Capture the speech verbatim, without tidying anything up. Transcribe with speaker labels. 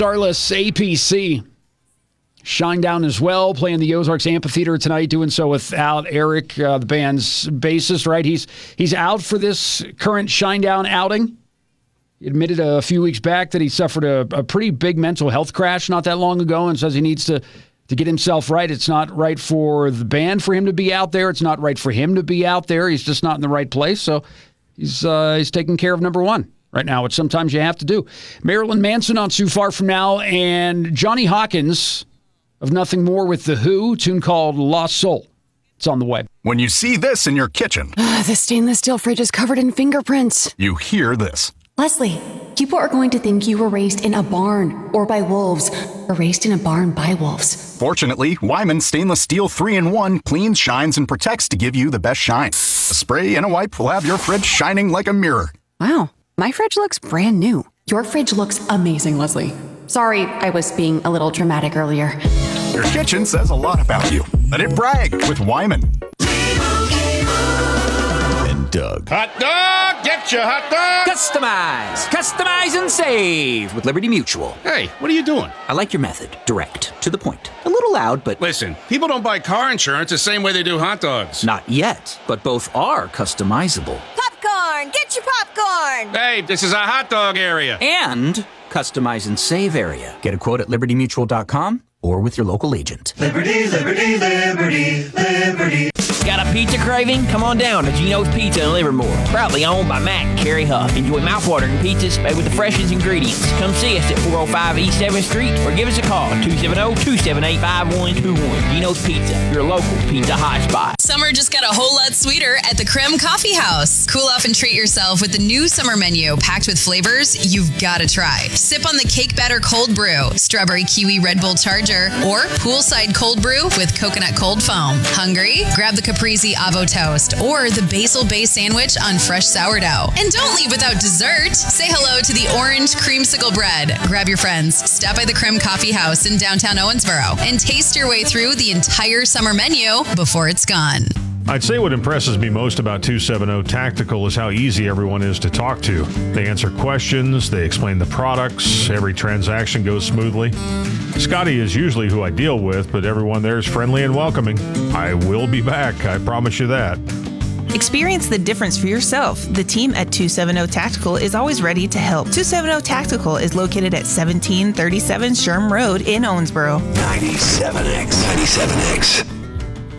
Speaker 1: Starless A P C. Shinedown as well, playing the Ozarks Amphitheater tonight, doing so without Eric, uh, the band's bassist, right? He's he's out for this current Shinedown outing. He admitted a few weeks back that he suffered a, a pretty big mental health crash not that long ago and says he needs to, to get himself right. It's not right for the band for him to be out there. It's not right for him to be out there. He's just not in the right place. So he's uh, he's taking care of number one right now, which sometimes you have to do. Marilyn Manson not too far from now, and Johnny Hawkins of Nothing More with The Who, tune called Lost Soul. It's on the way.
Speaker 2: When you see this in your kitchen,
Speaker 3: Uh, the stainless steel fridge is covered in fingerprints.
Speaker 2: you hear this.
Speaker 3: Leslie, people are going to think you were raised in a barn or by wolves, or raised in a barn by wolves.
Speaker 2: Fortunately, Wyman Stainless Steel three in one cleans, shines, and protects to give you the best shine. A spray and a wipe will have your fridge shining like a mirror.
Speaker 3: Wow, my fridge looks brand new. Your fridge looks amazing, Leslie. Sorry, I was being a little dramatic earlier.
Speaker 2: Your kitchen says a lot about you. Let it brag with Wyman. And Doug.
Speaker 4: Hot dog! Get your hot dog!
Speaker 5: Customize! Customize and save with Liberty Mutual.
Speaker 4: Hey, what are you doing?
Speaker 5: I like your method. Direct. To the point. A little loud, but...
Speaker 4: Listen, people don't buy car insurance the same way they do hot dogs.
Speaker 5: Not yet, but both are customizable.
Speaker 6: Popcorn! Get your popcorn!
Speaker 4: Hey, this is a hot dog area.
Speaker 5: And customize and save area. Get a quote at liberty mutual dot com or with your local agent.
Speaker 7: Liberty, liberty, liberty, liberty.
Speaker 8: Got a pizza craving? Come on down to Gino's Pizza in Livermore. Proudly owned by Mac and Carrie Huff. Enjoy mouthwatering pizzas made with the freshest ingredients. Come see us at four oh five East seventh Street or give us a call at two seven zero, two seven eight, five one two one. Gino's Pizza, your local pizza hotspot.
Speaker 9: Summer just got a whole lot sweeter at the Creme Coffee House. Cool off and treat yourself with the new summer menu packed with flavors you've got to try. Sip on the cake batter cold brew, strawberry kiwi Red Bull Charger, or poolside cold brew with coconut cold foam. Hungry? Grab the Caprese Avo Toast or the Basil Bay Sandwich on fresh sourdough. And don't leave without dessert. Say hello to the orange creamsicle bread. Grab your friends, stop by the Creme Coffee House in downtown Owensboro, and taste your way through the entire summer menu before it's gone.
Speaker 10: I'd say what impresses me most about two seventy Tactical is how easy everyone is to talk to. They answer questions, they explain the products, every transaction goes smoothly. Scotty is usually who I deal with, but everyone there is friendly and welcoming. I will be back, I promise you that.
Speaker 11: Experience the difference for yourself. The team at two seventy Tactical is always ready to help. two seventy Tactical is located at seventeen thirty-seven Sherm Road in Owensboro.
Speaker 7: ninety-seven X, ninety-seven X.